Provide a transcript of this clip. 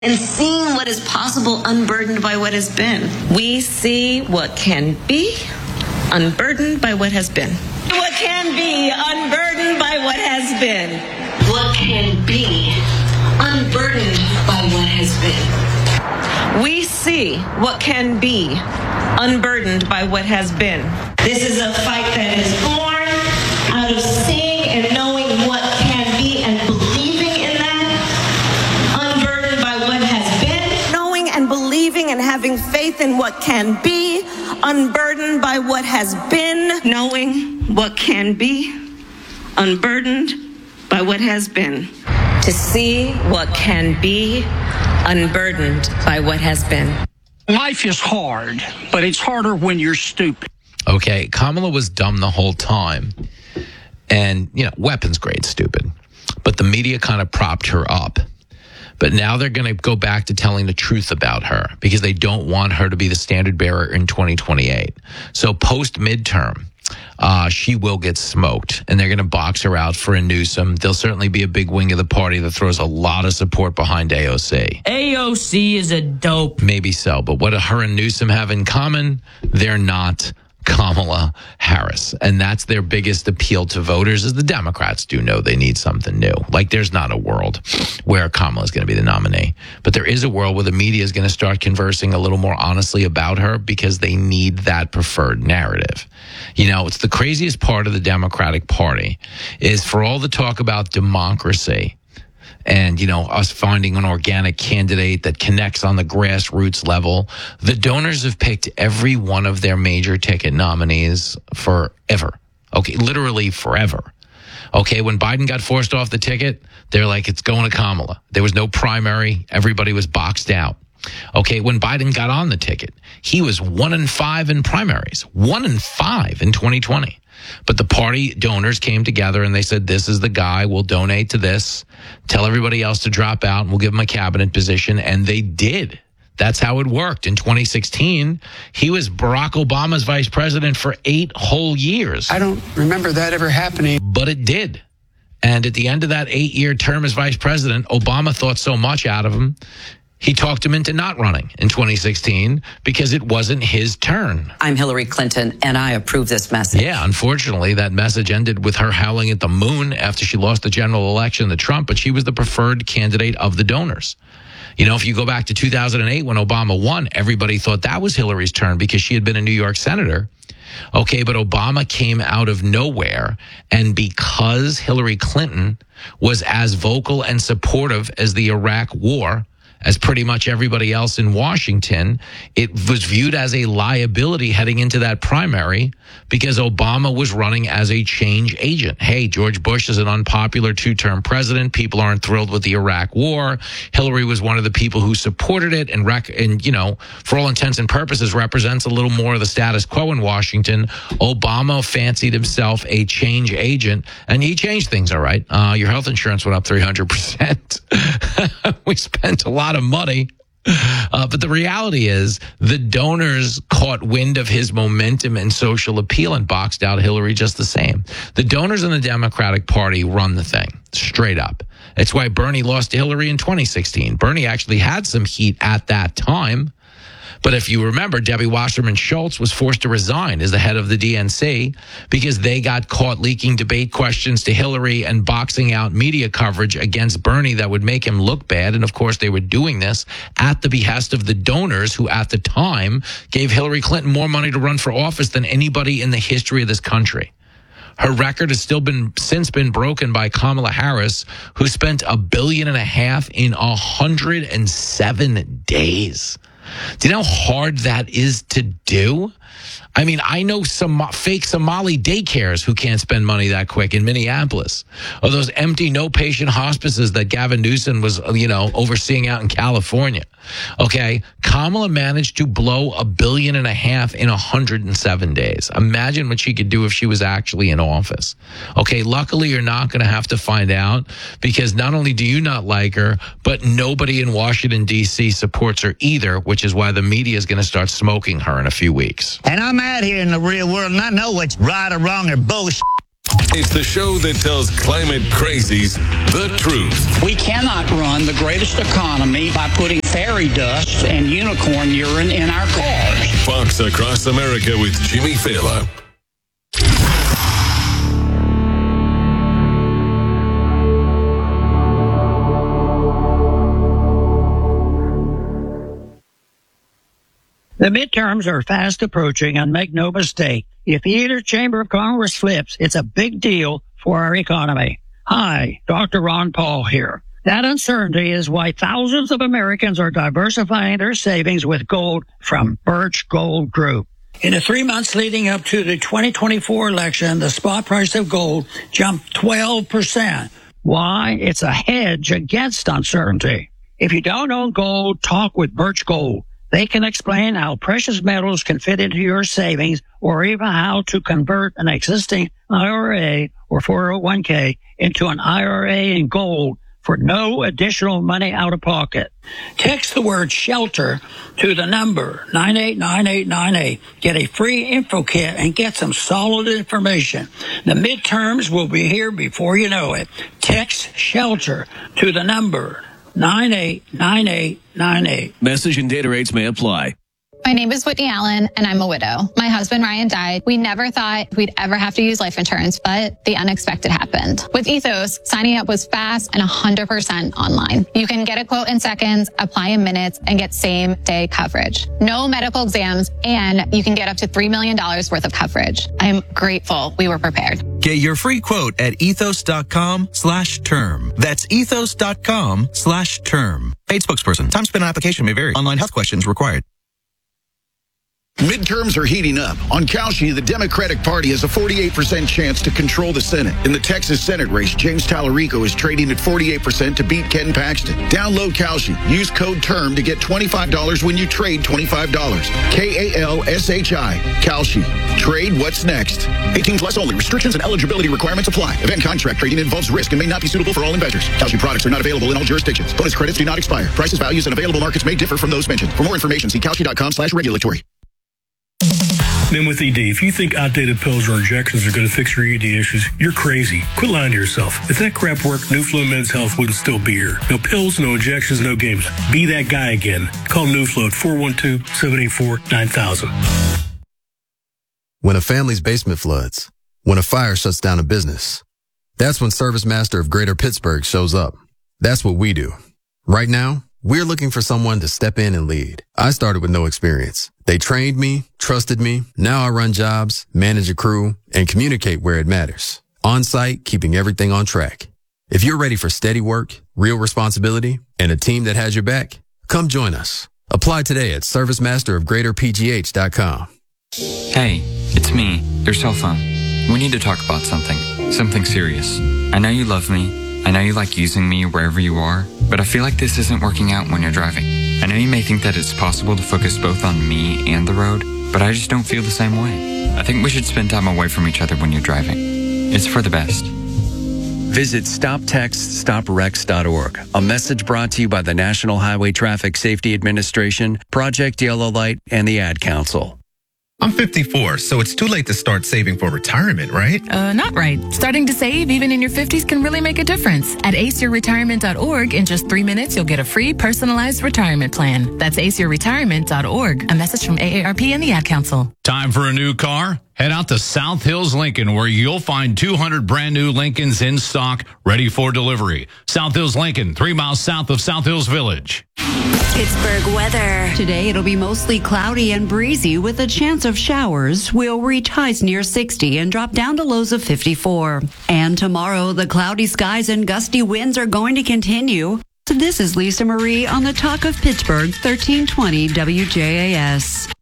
and seeing what is possible unburdened by what has been. We see what can be unburdened by what has been. What can be unburdened by what has been. What can be unburdened by what has been. We see what can be unburdened by what has been. This is a fight that is born out of seeing and knowing what can be and believing in that, unburdened by what has been. Knowing and believing and having faith in what can be, unburdened by what has been. Knowing what can be, unburdened by what has been. To see what can be, unburdened by what has been. Life is hard, but it's harder when you're stupid. Okay, Kamala was dumb the whole time. And, weapons grade stupid. But the media kind of propped her up. But now they're going to go back to telling the truth about her because they don't want her to be the standard bearer in 2028. So post-midterm, she will get smoked, and they're going to box her out for a Newsom. There'll certainly be a big wing of the party that throws a lot of support behind AOC. AOC is a dope. Maybe so, but what do her and Newsom have in common? They're not Kamala Harris. And that's their biggest appeal to voters, is the Democrats do know they need something new. Like, there's not a world where Kamala is going to be the nominee. But there is a world where the media is going to start conversing a little more honestly about her because they need that preferred narrative. It's the craziest part of the Democratic Party is for all the talk about democracy and, us finding an organic candidate that connects on the grassroots level, the donors have picked every one of their major ticket nominees forever. Okay, literally forever. Okay, when Biden got forced off the ticket, they're like, it's going to Kamala. There was no primary. Everybody was boxed out. Okay, when Biden got on the ticket, he was 1-5 in primaries, 1-5 in 2020. But the party donors came together and they said, this is the guy, we'll donate to this, tell everybody else to drop out, and we'll give him a cabinet position. And they did. That's how it worked. In 2016, he was Barack Obama's vice president for 8 whole years. I don't remember that ever happening. But it did. And at the end of that 8-year term as vice president, Obama thought so much out of him, he talked him into not running in 2016 because it wasn't his turn. I'm Hillary Clinton, and I approve this message. Yeah, unfortunately, that message ended with her howling at the moon after she lost the general election to Trump, but she was the preferred candidate of the donors. If you go back to 2008 when Obama won, everybody thought that was Hillary's turn because she had been a New York senator. Okay, but Obama came out of nowhere, and because Hillary Clinton was as vocal and supportive as the Iraq war, as pretty much everybody else in Washington, it was viewed as a liability heading into that primary because Obama was running as a change agent. Hey, George Bush is an unpopular 2-term president. People aren't thrilled with the Iraq war. Hillary was one of the people who supported it and for all intents and purposes, represents a little more of the status quo in Washington. Obama fancied himself a change agent, and he changed things, all right. Your health insurance went up 300%. We spent a lot of money. But the reality is the donors caught wind of his momentum and social appeal and boxed out Hillary just the same. The donors in the Democratic Party run the thing straight up. It's why Bernie lost to Hillary in 2016. Bernie actually had some heat at that time. But if you remember, Debbie Wasserman Schultz was forced to resign as the head of the DNC because they got caught leaking debate questions to Hillary and boxing out media coverage against Bernie that would make him look bad. And of course, they were doing this at the behest of the donors who at the time gave Hillary Clinton more money to run for office than anybody in the history of this country. Her record has since been broken by Kamala Harris, who spent $1.5 billion in 107 days. Do you know how hard that is to do? I mean, I know some fake Somali daycares who can't spend money that quick in Minneapolis, or those empty no-patient hospices that Gavin Newsom was, overseeing out in California. Okay, Kamala managed to blow $1.5 billion in 107 days. Imagine what she could do if she was actually in office. Okay, luckily you're not going to have to find out because not only do you not like her, but nobody in Washington, D.C. supports her either, which is why the media is going to start smoking her in a few weeks. And I'm out here in the real world, and I know what's right or wrong or bullshit. It's the show that tells climate crazies the truth. We cannot run the greatest economy by putting fairy dust and unicorn urine in our cars. Fox Across America with Jimmy Fallon. The midterms are fast approaching, and make no mistake, if either chamber of Congress flips, it's a big deal for our economy. Hi, Dr. Ron Paul here. That uncertainty is why thousands of Americans are diversifying their savings with gold from Birch Gold Group. In the 3 months leading up to the 2024 election, the spot price of gold jumped 12%. Why? It's a hedge against uncertainty. If you don't own gold, talk with Birch Gold. They can explain how precious metals can fit into your savings, or even how to convert an existing IRA or 401k into an IRA in gold for no additional money out of pocket. Text the word SHELTER to the number 989898. Get a free info kit and get some solid information. The midterms will be here before you know it. Text SHELTER to the number 989898. Message and data rates may apply. My name is Whitney Allen, and I'm a widow. My husband, Ryan, died. We never thought we'd ever have to use life insurance, but the unexpected happened. With Ethos, signing up was fast and 100% online. You can get a quote in seconds, apply in minutes, and get same-day coverage. No medical exams, and you can get up to $3 million worth of coverage. I'm grateful we were prepared. Get your free quote at ethos.com/term. That's ethos.com/term. Paid spokesperson. Time spent on application may vary. Online health questions required. Midterms are heating up. On Kalshi, the Democratic Party has a 48% chance to control the Senate. In the Texas Senate race, James Tallarico is trading at 48% to beat Ken Paxton. Download Kalshi. Use code TERM to get $25 when you trade $25. KALSHI. Kalshi. Trade what's next. 18 plus only. Restrictions and eligibility requirements apply. Event contract trading involves risk and may not be suitable for all investors. Kalshi products are not available in all jurisdictions. Bonus credits do not expire. Prices, values, and available markets may differ from those mentioned. For more information, see kalshi.com/regulatory. Men with ED, if you think outdated pills or injections are going to fix your ED issues, you're crazy. Quit lying to yourself. If that crap worked, New Float Men's Health wouldn't still be here. No pills, no injections, no games. Be that guy again. Call New Float 412-784-9000. When a family's basement floods, when a fire shuts down a business, that's when ServiceMaster of Greater Pittsburgh shows up. That's what we do. Right now, we're looking for someone to step in and lead. I started with no experience. They trained me, trusted me. Now I run jobs, manage a crew, and communicate where it matters. On site, keeping everything on track. If you're ready for steady work, real responsibility, and a team that has your back, come join us. Apply today at ServiceMasterofGreaterPGH.com. Hey, it's me, your cell phone. We need to talk about something serious. I know you love me. I know you like using me wherever you are, but I feel like this isn't working out when you're driving. I know you may think that it's possible to focus both on me and the road, but I just don't feel the same way. I think we should spend time away from each other when you're driving. It's for the best. Visit StopTextStopWrecks.org. A message brought to you by the National Highway Traffic Safety Administration, Project Yellow Light, and the Ad Council. I'm 54, so it's too late to start saving for retirement, right? Not right. Starting to save even in your 50s can really make a difference. At aceyourretirement.org, in just 3 minutes, you'll get a free personalized retirement plan. That's aceyourretirement.org. A message from AARP and the Ad Council. Time for a new car? Head out to South Hills Lincoln, where you'll find 200 brand new Lincolns in stock, ready for delivery. South Hills Lincoln, 3 miles south of South Hills Village. Pittsburgh weather. Today it'll be mostly cloudy and breezy with a chance of showers. We'll reach highs near 60 and drop down to lows of 54. And tomorrow the cloudy skies and gusty winds are going to continue. So this is Lisa Marie on the Talk of Pittsburgh, 1320 WJAS.